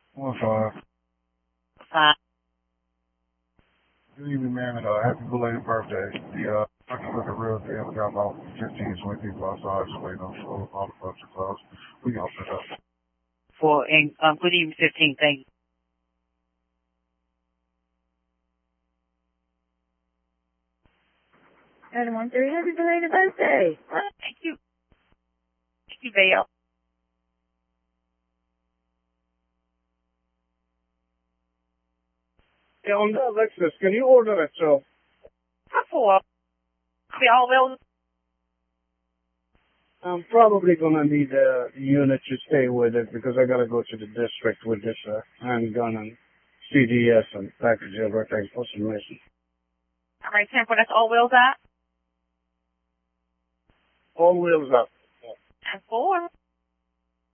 1-5. Fine. Good evening, man, and happy belated birthday. I can look at real estate. We got about 15, 20 people outside just waiting on all the folks to close. We gonna set up. Good evening, 15. Thank you. Adam 13, happy belated birthday. Thank you. Thank you, Vale. Yeah, on the Lexus, can you order it, so? For all those. I'm probably gonna need a unit to stay with it because I gotta go to the district with this handgun and CDS and package everything for some reason. All right, 10 for that's all wheels out. All wheels up. And 4.